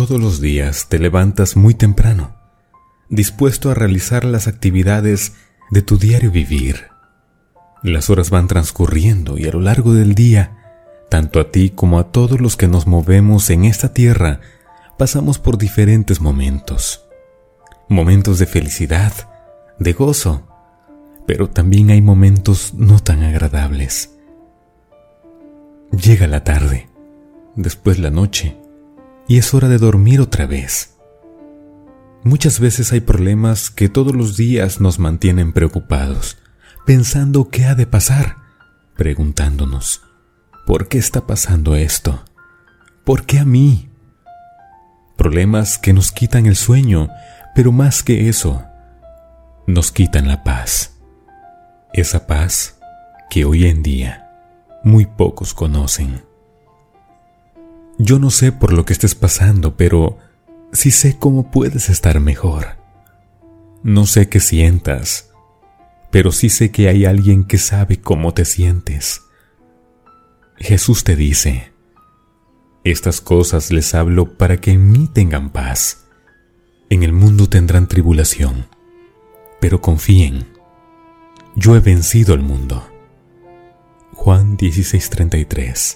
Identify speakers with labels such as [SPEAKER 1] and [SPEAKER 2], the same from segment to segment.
[SPEAKER 1] Todos los días te levantas muy temprano, dispuesto a realizar las actividades de tu diario vivir. Las horas van transcurriendo y a lo largo del día, tanto a ti como a todos los que nos movemos en esta tierra, pasamos por diferentes momentos. Momentos de felicidad, de gozo, pero también hay momentos no tan agradables. Llega la tarde, después la noche, y es hora de dormir otra vez. Muchas veces hay problemas que todos los días nos mantienen preocupados, pensando qué ha de pasar, preguntándonos, ¿por qué está pasando esto? ¿Por qué a mí? Problemas que nos quitan el sueño, pero más que eso, nos quitan la paz. Esa paz que hoy en día muy pocos conocen. Yo no sé por lo que estés pasando, pero sí sé cómo puedes estar mejor. No sé qué sientas, pero sí sé que hay alguien que sabe cómo te sientes. Jesús te dice: estas cosas les hablo para que en mí tengan paz. En el mundo tendrán tribulación, pero confíen, yo he vencido al mundo. Juan 16:33.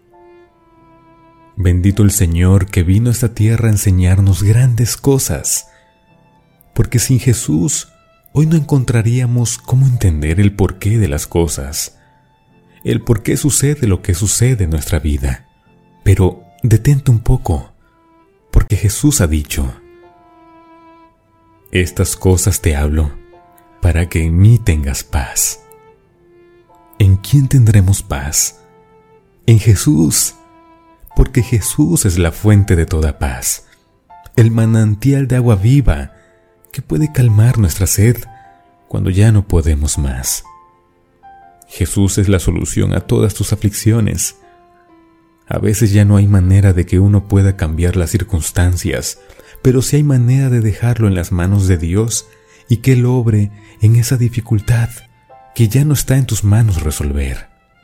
[SPEAKER 1] Bendito el Señor que vino a esta tierra a enseñarnos grandes cosas, porque sin Jesús hoy no encontraríamos cómo entender el porqué de las cosas, el por qué sucede lo que sucede en nuestra vida. Pero detente un poco, porque Jesús ha dicho: estas cosas te hablo para que en mí tengas paz. ¿En quién tendremos paz? En Jesús, porque Jesús es la fuente de toda paz, el manantial de agua viva que puede calmar nuestra sed cuando ya no podemos más. Jesús es la solución a todas tus aflicciones. A veces ya no hay manera de que uno pueda cambiar las circunstancias, pero sí hay manera de dejarlo en las manos de Dios y que Él obre en esa dificultad que ya no está en tus manos resolver.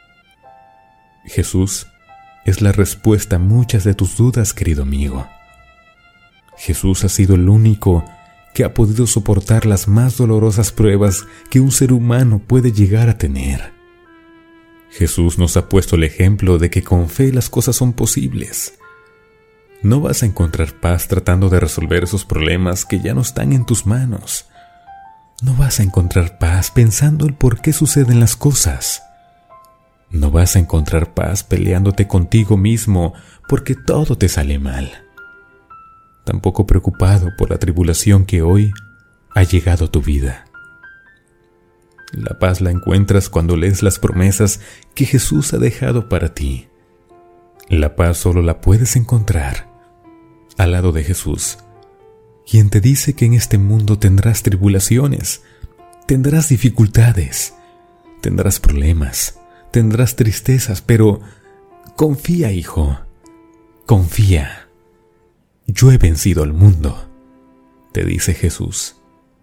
[SPEAKER 1] Jesús es la respuesta a muchas de tus dudas, querido amigo. Jesús ha sido el único que ha podido soportar las más dolorosas pruebas que un ser humano puede llegar a tener. Jesús nos ha puesto el ejemplo de que con fe las cosas son posibles. No vas a encontrar paz tratando de resolver esos problemas que ya no están en tus manos. No vas a encontrar paz pensando el por qué suceden las cosas. No vas a encontrar paz peleándote contigo mismo porque todo te sale mal. Tampoco preocupado por la tribulación que hoy ha llegado a tu vida. La paz la encuentras cuando lees las promesas que Jesús ha dejado para ti. La paz solo la puedes encontrar al lado de Jesús, quien te dice que en este mundo tendrás tribulaciones, tendrás dificultades, tendrás problemas, tendrás tristezas, pero confía, hijo, confía. Yo he vencido al mundo, te dice Jesús.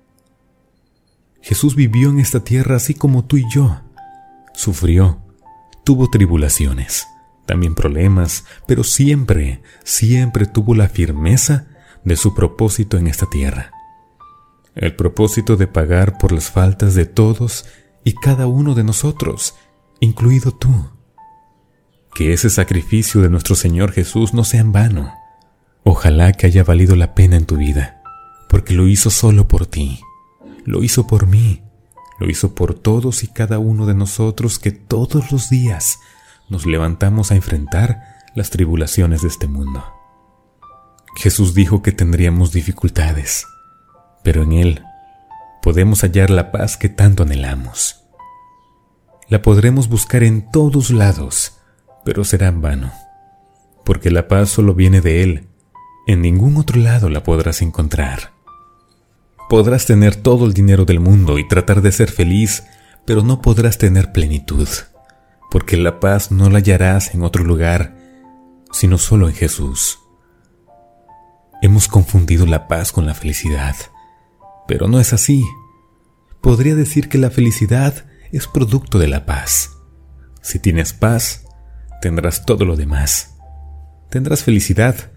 [SPEAKER 1] Jesús vivió en esta tierra así como tú y yo. Sufrió, tuvo tribulaciones, también problemas, pero siempre tuvo la firmeza de su propósito en esta tierra. El propósito de pagar por las faltas de todos y cada uno de nosotros, incluido tú. Que ese sacrificio de nuestro Señor Jesús no sea en vano. Ojalá que haya valido la pena en tu vida, porque lo hizo solo por ti. Lo hizo por mí, lo hizo por todos y cada uno de nosotros que todos los días nos levantamos a enfrentar las tribulaciones de este mundo. Jesús dijo que tendríamos dificultades, pero en Él podemos hallar la paz que tanto anhelamos. La podremos buscar en todos lados, pero será en vano, porque la paz solo viene de Él. En ningún otro lado la podrás encontrar. Podrás tener todo el dinero del mundo y tratar de ser feliz, pero no podrás tener plenitud, porque la paz no la hallarás en otro lugar, sino solo en Jesús. Hemos confundido la paz con la felicidad, pero no es así. Podría decir que la felicidad es producto de la paz. Si tienes paz, tendrás todo lo demás. Tendrás felicidad,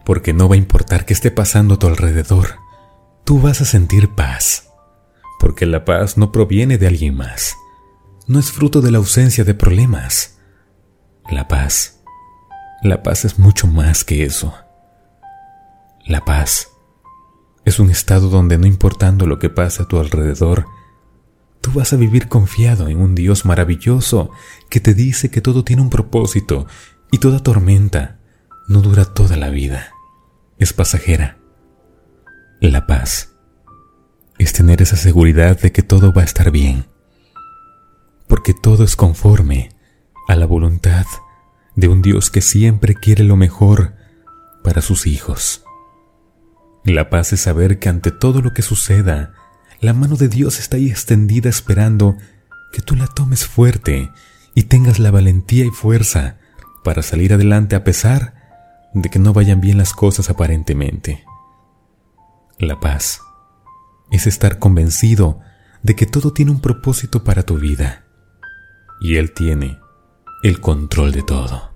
[SPEAKER 1] porque no va a importar qué esté pasando a tu alrededor. Tú vas a sentir paz, porque la paz no proviene de alguien más. No es fruto de la ausencia de problemas. La paz es mucho más que eso. La paz es un estado donde, no importando lo que pasa a tu alrededor, tú vas a vivir confiado en un Dios maravilloso que te dice que todo tiene un propósito y toda tormenta no dura toda la vida. Es pasajera. La paz es tener esa seguridad de que todo va a estar bien, porque todo es conforme a la voluntad de un Dios que siempre quiere lo mejor para sus hijos. La paz es saber que ante todo lo que suceda, la mano de Dios está ahí extendida esperando que tú la tomes fuerte y tengas la valentía y fuerza para salir adelante a pesar de que no vayan bien las cosas aparentemente. La paz es estar convencido de que todo tiene un propósito para tu vida y Él tiene el control de todo.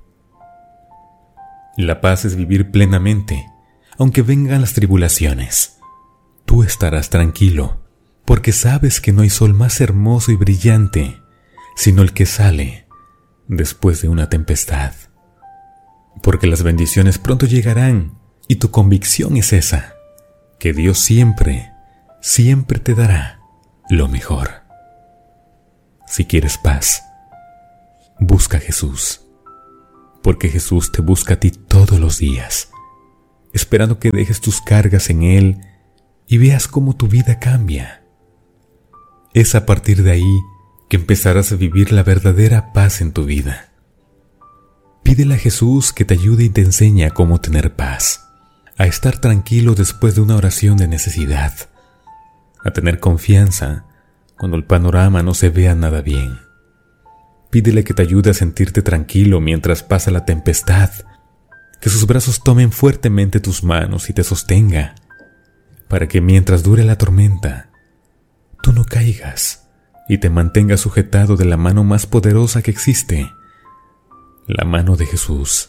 [SPEAKER 1] La paz es vivir plenamente, aunque vengan las tribulaciones. Tú estarás tranquilo, porque sabes que no hay sol más hermoso y brillante, sino el que sale después de una tempestad. Porque las bendiciones pronto llegarán, y tu convicción es esa, que Dios siempre, siempre te dará lo mejor. Si quieres paz, busca a Jesús, porque Jesús te busca a ti todos los días, esperando que dejes tus cargas en Él y veas cómo tu vida cambia. Es a partir de ahí que empezarás a vivir la verdadera paz en tu vida. Pídele a Jesús que te ayude y te enseñe a cómo tener paz, a estar tranquilo después de una oración de necesidad, a tener confianza cuando el panorama no se vea nada bien. Pídele que te ayude a sentirte tranquilo mientras pasa la tempestad, que sus brazos tomen fuertemente tus manos y te sostenga, para que mientras dure la tormenta, tú no caigas y te mantengas sujetado de la mano más poderosa que existe, la mano de Jesús.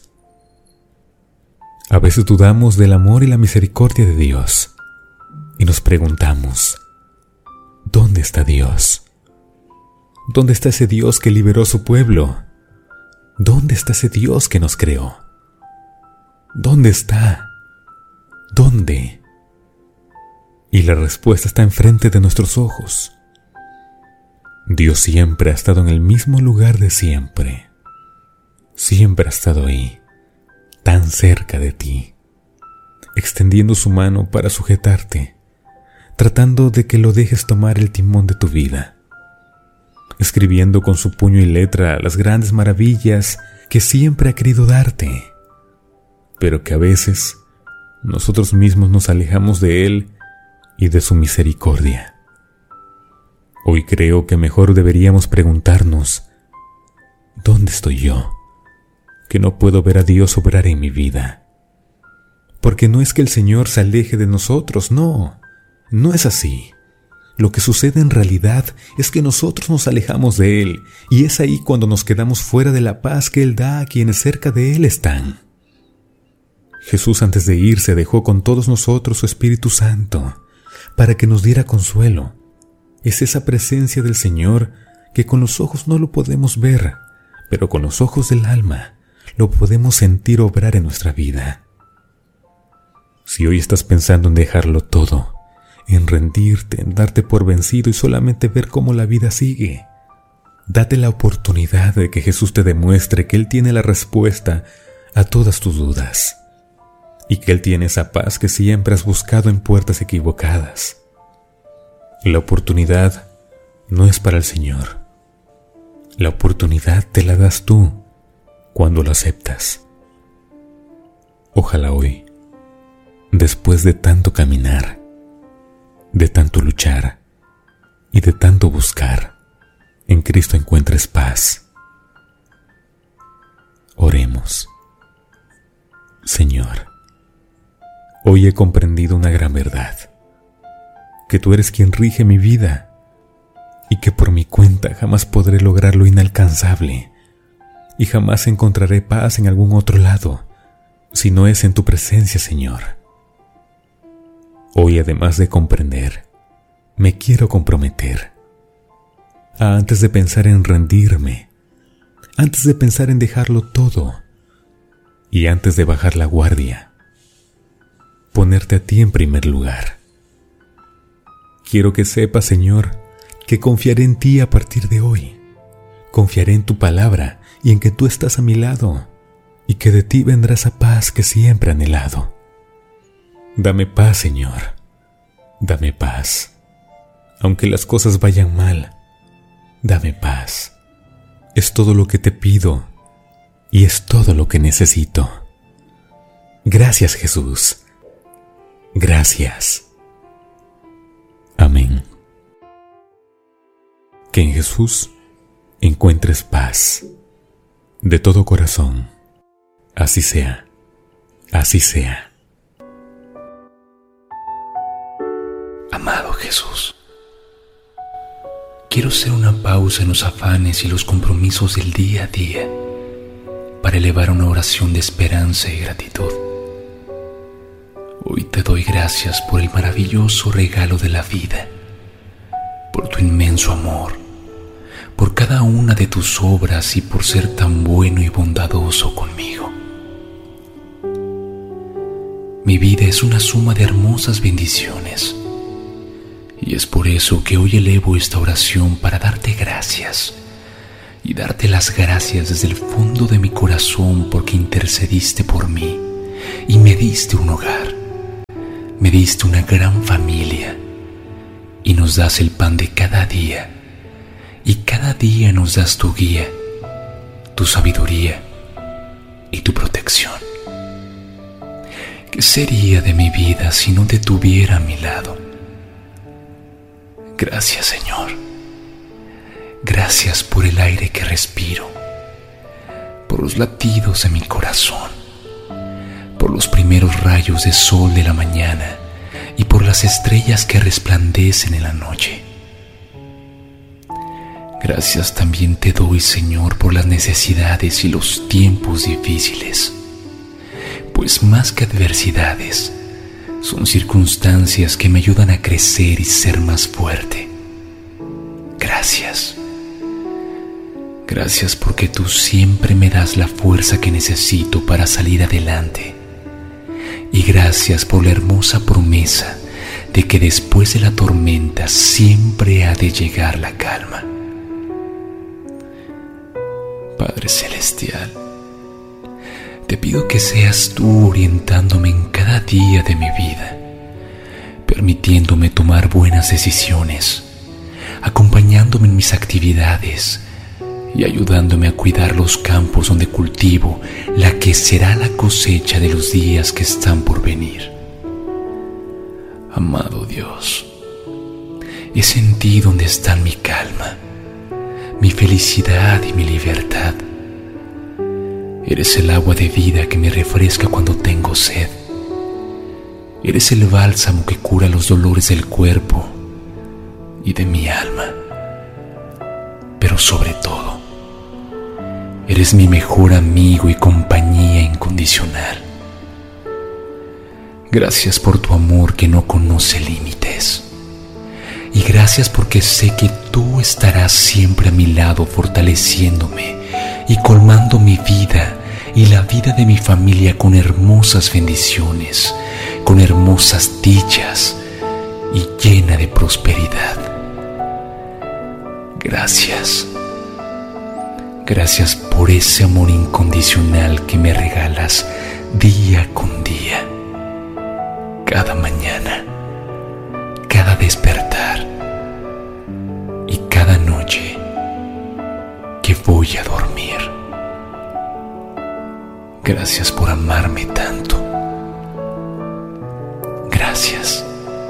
[SPEAKER 1] A veces dudamos del amor y la misericordia de Dios y nos preguntamos, ¿dónde está Dios? ¿Dónde está ese Dios que liberó a su pueblo? ¿Dónde está ese Dios que nos creó? ¿Dónde está? ¿Dónde? Y la respuesta está enfrente de nuestros ojos. Dios siempre ha estado en el mismo lugar de siempre. Siempre ha estado ahí, tan cerca de ti, extendiendo su mano para sujetarte, tratando de que lo dejes tomar el timón de tu vida, escribiendo con su puño y letra las grandes maravillas que siempre ha querido darte, pero que a veces nosotros mismos nos alejamos de Él y de su misericordia. Hoy creo que mejor deberíamos preguntarnos, ¿dónde estoy yo, que no puedo ver a Dios obrar en mi vida? Porque no es que el Señor se aleje de nosotros, no es así. Lo que sucede en realidad es que nosotros nos alejamos de Él, y es ahí cuando nos quedamos fuera de la paz que Él da a quienes cerca de Él están. Jesús, antes de irse, dejó con todos nosotros su Espíritu Santo para que nos diera consuelo. Es esa presencia del Señor que con los ojos no lo podemos ver, pero con los ojos del alma lo podemos sentir obrar en nuestra vida. Si hoy estás pensando en dejarlo todo, en rendirte, en darte por vencido y solamente ver cómo la vida sigue, date la oportunidad de que Jesús te demuestre que Él tiene la respuesta a todas tus dudas y que Él tiene esa paz que siempre has buscado en puertas equivocadas. La oportunidad no es para el Señor. La oportunidad te la das tú cuando lo aceptas. Ojalá hoy, después de tanto caminar, de tanto luchar y de tanto buscar, en Cristo encuentres paz. Oremos. Señor, hoy he comprendido una gran verdad, que tú eres quien rige mi vida y que por mi cuenta jamás podré lograr lo inalcanzable y jamás encontraré paz en algún otro lado, si no es en tu presencia, Señor. Hoy, además de comprender, me quiero comprometer. Antes de pensar en rendirme, antes de pensar en dejarlo todo, y antes de bajar la guardia, ponerte a ti en primer lugar. Quiero que sepas, Señor, que confiaré en ti a partir de hoy. Confiaré en tu palabra y en que tú estás a mi lado, y que de ti vendrá esa paz que siempre he anhelado. Dame paz, Señor. Dame paz. Aunque las cosas vayan mal, dame paz. Es todo lo que te pido y es todo lo que necesito. Gracias, Jesús. Gracias. Amén. Que en Jesús encuentres paz. De todo corazón. Así sea. Así sea.
[SPEAKER 2] Amado Jesús, quiero hacer una pausa en los afanes y los compromisos del día a día para elevar una oración de esperanza y gratitud. Hoy te doy gracias por el maravilloso regalo de la vida, por tu inmenso amor, por cada una de tus obras y por ser tan bueno y bondadoso conmigo. Mi vida es una suma de hermosas bendiciones. Y es por eso que hoy elevo esta oración para darte gracias y darte las gracias desde el fondo de mi corazón porque intercediste por mí y me diste un hogar, me diste una gran familia y nos das el pan de cada día y cada día nos das tu guía, tu sabiduría y tu protección. ¿Qué sería de mi vida si no te tuviera a mi lado? Gracias, Señor. Gracias por el aire que respiro, por los latidos de mi corazón, por los primeros rayos de sol de la mañana y por las estrellas que resplandecen en la noche. Gracias también te doy, Señor, por las necesidades y los tiempos difíciles, pues más que adversidades, son circunstancias que me ayudan a crecer y ser más fuerte. Gracias. Gracias porque tú siempre me das la fuerza que necesito para salir adelante. Y gracias por la hermosa promesa de que después de la tormenta siempre ha de llegar la calma. Padre Celestial, te pido que seas tú orientándome en cada día de mi vida, permitiéndome tomar buenas decisiones, acompañándome en mis actividades y ayudándome a cuidar los campos donde cultivo la que será la cosecha de los días que están por venir. Amado Dios, es en ti donde está mi calma, mi felicidad y mi libertad. Eres el agua de vida que me refresca cuando tengo sed. Eres el bálsamo que cura los dolores del cuerpo y de mi alma. Pero sobre todo, eres mi mejor amigo y compañía incondicional. Gracias por tu amor que no conoce límites. Y gracias porque sé que tú estarás siempre a mi lado fortaleciéndome y colmando mi vida y la vida de mi familia con hermosas bendiciones, con hermosas dichas y llena de prosperidad. Gracias. Gracias por ese amor incondicional que me regalas día con día, cada mañana, cada despertar y cada noche que voy a dormir. Gracias por amarme tanto. Gracias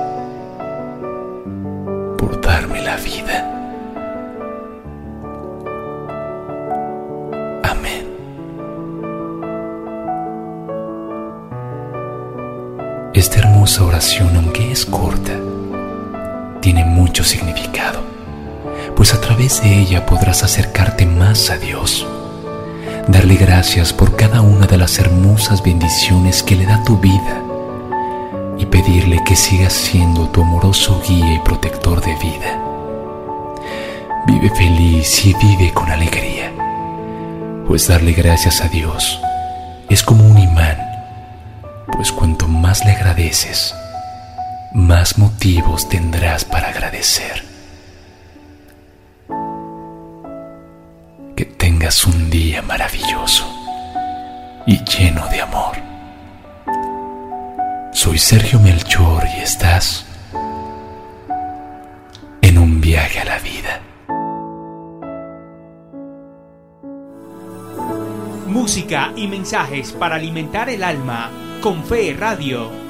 [SPEAKER 2] por darme la vida. Amén. Esta hermosa oración, aunque es corta, tiene mucho significado, pues a través de ella podrás acercarte más a Dios, darle gracias por cada una de las hermosas bendiciones que le da tu vida y pedirle que siga siendo tu amoroso guía y protector de vida. Vive feliz y vive con alegría, pues darle gracias a Dios es como un imán, pues cuanto más le agradeces, más motivos tendrás para agradecer. Que tengas un día maravilloso y lleno de amor. Soy Sergio Melchor y estás en un viaje a la vida.
[SPEAKER 3] Música y mensajes para alimentar el alma con Fe Radio.